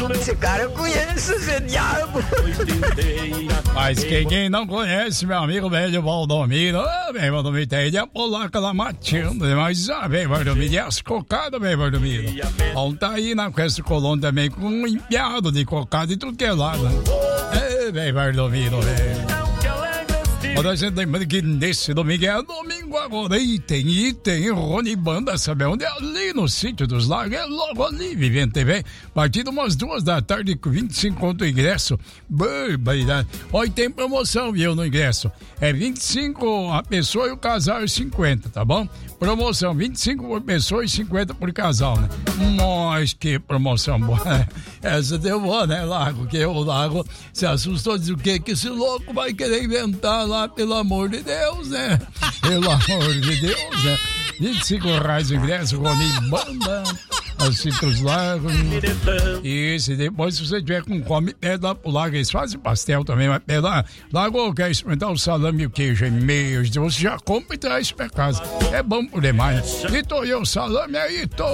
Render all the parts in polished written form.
Esse cara eu conheço, esse diabo. Mas quem não conhece, meu amigo velho Valdomiro, bem, Valdomiro, tem a polaca lá matando, mas bem, Valdomiro, e as cocadas, bem, Valdomiro. Vão tá aí na Questão Colônia também com um empiado de cocada e tudo que é lado, né? Bem, Valdomiro, velho. Mas a gente lembra que nesse domingo é domingo agora e tem Rony Banda, sabe onde? Ali no Sítio dos Lagos, é logo ali, Vivendo TV, a partir de umas 2 da tarde, com 25 conto o ingresso, barbaridade. Olha, tem promoção, viu, no ingresso, é 25 a pessoa e o casal é 50, tá bom? Promoção, 25 por pessoa e 50 por casal, né? Mas que promoção boa. Essa deu boa, né, Lago? Que o Lago se assustou, diz o quê? Que esse louco vai querer inventar lá, pelo amor de Deus, né? Pelo amor de Deus, né? R$25 o ingresso, Rony Banda, assim os Lagos. Isso, e depois se você tiver com fome, pede lá pro Lago, eles fazem pastel também, mas pede lá. Lago, quer experimentar o salame e o queijo? Meio, você já compra e traz pra casa. É bom por demais. E tô eu, salame aí, tô.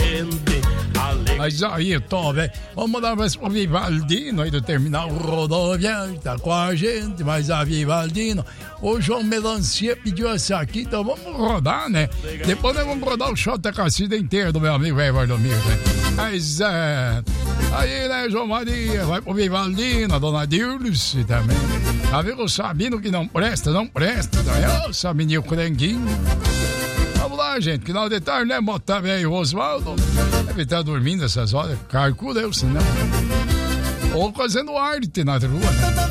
Mas aí, tô, velho. Vamos mandar mais pro Vivaldino aí do terminal rodoviário, tá com a gente, mas a Vivaldino. O João Melancia pediu essa aqui, então vamos rodar, né? Depois nós vamos rodar o shot da cacida inteira do meu amigo velho Valdomiro, né? Mas aí, né, João Maria, vai pro Vivaldino, a dona Dirce também. Amigo Sabino que não presta, também. Ô, Sabininho Curanguinho. Vamos lá, gente, final de tarde, né? Botar velho Osvaldo. Deve estar dormindo essas horas. Calcula eu, senão. Ou fazendo arte na rua, né?